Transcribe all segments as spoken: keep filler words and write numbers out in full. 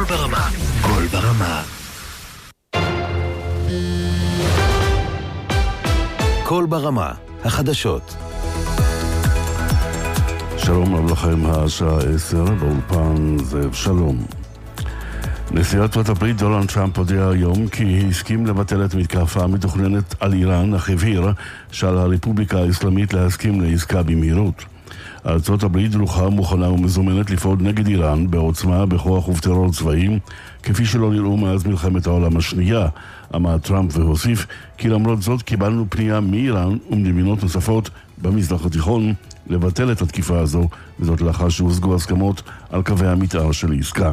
ברמה. קול ברמה. קול ברמה. החדשות. שלום לכם, השעה עשר, באולפן זאב שלום. נשיא ארצות הברית דונלד טראמפ הודיע היום כי הסכים לבטל את מתקפה המתוכננת על איראן, אך הבהיר שעל הרפובליקה האסלאמית להסכים לעסקה במהירות. ארצות הברית דרוכה, מוכנה ומזומנת לפעול נגד איראן בעוצמה, בכוח ובטרור צבאי, כפי שלא נראו מאז מלחמת העולם השנייה, אמר טראמפ והוסיף כי למרות זאת קיבלנו פנייה מאיראן וממדינות נוספות במזרח התיכון לבטל את התקיפה הזו, וזאת לאחר שהושגו הסכמות על קווי המתאר של העסקה.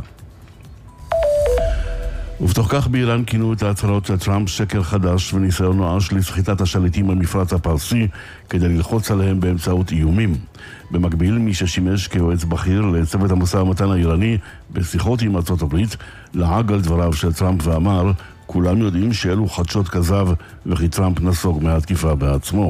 ובתוך כך באיראן כינו את ההצהרות של טראמפ שקר חדש וניסיון נואש לסחיטת השליטים במפרץ הפרסי כדי ללחוץ עליהם באמצעות איומים. במקביל, מי ששימש כיועץ בכיר לצוות המשא ומתן האיראני בשיחות עם ארצות הברית לעג על דבריו של טראמפ ואמר, כולם יודעים שאלו חדשות כזב וכי טראמפ נסוג מהתקיפה בעצמו.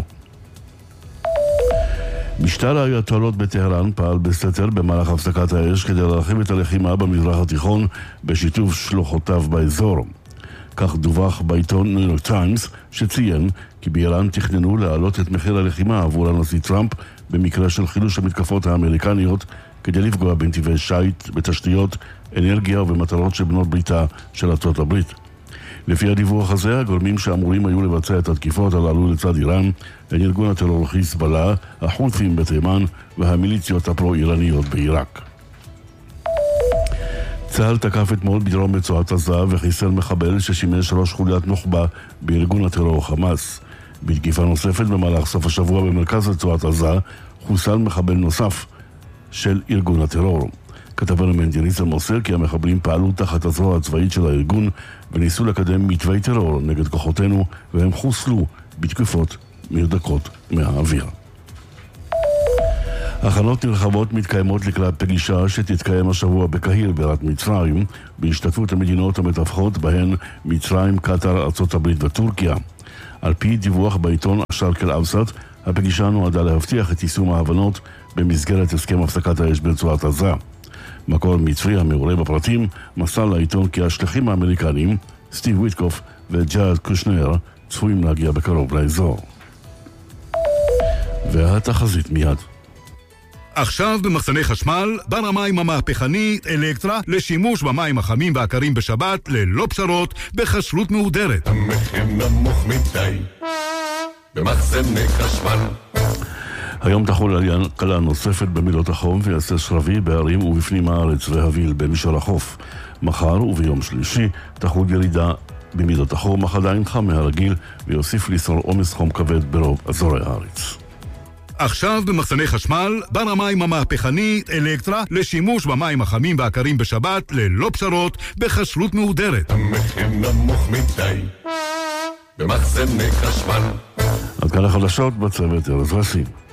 משטר האייתולות בטהרן פעל בסתר במהלך הפסקת האש כדי להרחיב את הלחימה במזרח התיכון בשיתוף שלוחותיו באזור. כך דווח בעיתון ניו יורק טיימס, שציין כי באיראן תכננו להעלות את מחיר הלחימה עבור הנשיא טראמפ במקרה של חילוש המתקפות האמריקניות כדי לפגוע בנתיבי שייט, בתשתיות, אנרגיה ובמטרות של בנות בריתה של ארצות הברית. לפי הדיווח הזה, הגורמים שאמורים היו לבצע את התקיפות הללו לצד איראן הן ארגון הטרור חיזבאללה, החות'ים בתימן והמיליציות הפרו-איראניות בעיראק. צה"ל תקף אתמול בדרום רצועת עזה וחיסל מחבל ששימש ראש חוליית נוח'בה בארגון הטרור חמאס. בתקיפה נוספת במהלך סוף השבוע במרכז רצועת עזה חוסל מחבל נוסף של ארגון הטרור. כתבנו מנדיניסר מוסר כי המחבלים פעלו תחת הזרוע הצבאית של הארגון וניסו לקדם מתווי טרור נגד כוחותינו, והם חוסלו בתקיפות מרדקות מהאוויר. הכנות נרחבות מתקיימות לקראת פגישה שתתקיים השבוע בקהיר בירת מצרים בהשתתפות המדינות המתווכות בהן מצרים, קטר, ארצות הברית וטורקיה. על פי דיווח בעיתון א-שרק אל-אווסט, הפגישה נועדה להבטיח את יישום ההבנות במסגרת הסכם הפסקת האש ברצועת עזה. מקור מצרי המעורה בפרטים מסר לעיתון כי השליחים האמריקנים, סטיב ויטקוף וג'ארד קושנר, צפויים להגיע בקרוב לאזור. והתחזית מיד. עכשיו במחסני חשמל, בר המים המהפכני אלקטרה לשימוש במים החמים והקרים בשבת ללא פשרות בחשלות מהודרת. המחיר נמוך מדי במחסני חשמל. היום תחול עלייה קלה נוספת במילות החום ויעשה שרבי בערים ובפנים הארץ והביל במישור החוף. מחר וביום שלישי תחול ירידה במילות החום, אך עדיין חם מהרגיל ויוסיף ליצור עומס חום כבד ברוב אזורי הארץ. עכשיו במחסני חשמל, בר המים המהפכני אלקטרה לשימוש במים החמים והקרים בשבת ללא פשרות בחשלות מהודרת. המחיר נמוך מדי במחסני חשמל. עד כאן החדשות בצוות ארז רסים.